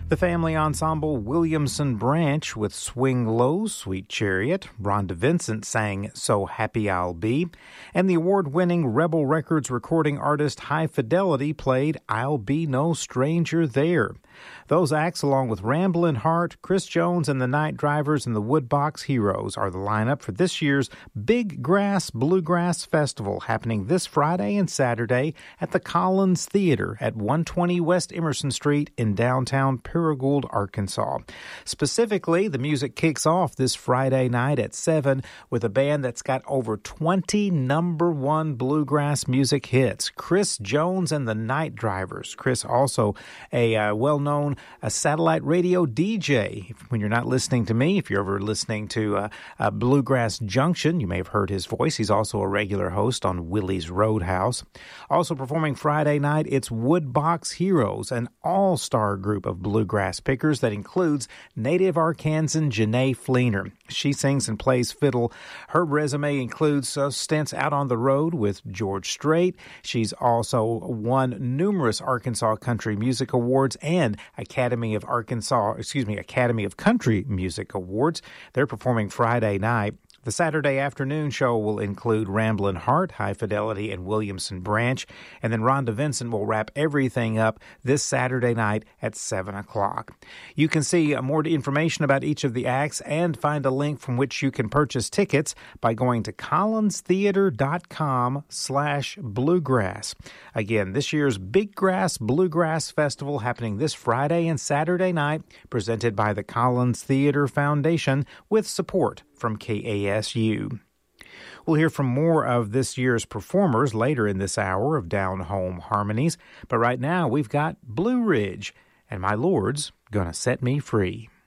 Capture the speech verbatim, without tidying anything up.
The family ensemble Williamson Branch with Swing Low, Sweet Chariot. Rhonda Vincent sang So Happy I'll Be. And the award-winning Rebel Records recording artist High Fidelity played I'll Be No Stranger There. Those acts, along with Ramblin' Heart, Chris Jones and the Night Drivers, and the Woodbox Heroes, are the lineup for this year's Big Grass Bluegrass Festival, happening this Friday and Saturday at the Collins Theater at one twenty West Emerson Street in downtown Paragould, Arkansas. Specifically, the music kicks off this Friday night at seven with a band that's got over twenty number one bluegrass music hits. Chris Jones and the Night Drivers. Chris also a uh, well-known known a satellite radio D J. When you're not listening to me, if you're ever listening to uh, uh, Bluegrass Junction, you may have heard his voice. He's also a regular host on Willie's Roadhouse. Also performing Friday night, it's Woodbox Heroes, an all-star group of bluegrass pickers that includes native Arkansan Janae Fleener. She sings and plays fiddle. Her resume includes uh, stints out on the road with George Strait. She's also won numerous Arkansas Country Music Awards and Academy of Arkansas, excuse me, Academy of Country Music Awards. They're performing Friday night. The Saturday afternoon show will include Ramblin' Heart, High Fidelity, and Williamson Branch. And then Rhonda Vincent will wrap everything up this Saturday night at seven o'clock. You can see more information about each of the acts and find a link from which you can purchase tickets by going to collinstheater.com slash bluegrass. Again, this year's Big Grass Bluegrass Festival happening this Friday and Saturday night, presented by the Collins Theater Foundation with support from K A S U. We'll hear from more of this year's performers later in this hour of Down Home Harmonies, but right now we've got Blue Ridge and My Lord's Gonna Set Me Free.